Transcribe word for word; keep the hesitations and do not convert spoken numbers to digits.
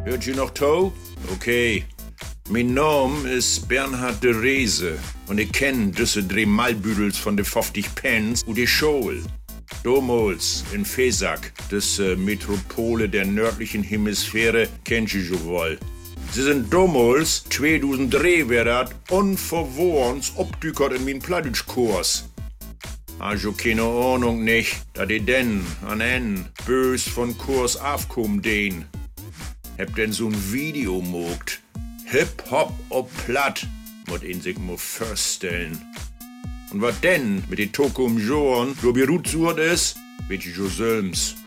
Hört ihr noch to? Okay. Mein Name ist Bernhard de Reese und ich kenn diese drei Malbüdels von de fünfzig Pence und die Schule. Damals in Fesak, das äh, Metropole der nördlichen Hemisphäre, kennt ihr schon wohl. Sie sind damals, zweitausenddrei wär dat, unverworrens obdückert in mein Plattdeutschkurs. Also keine Ahnung nicht, da die denn an en bös von Kurs aufkommen den. Hab denn so'n Video mogt. Hip-Hop ob platt, mut ihn sich mal vorstellen. Und wat denn mit den Tokum Joren, so berutsuert is, weet je jo selbst.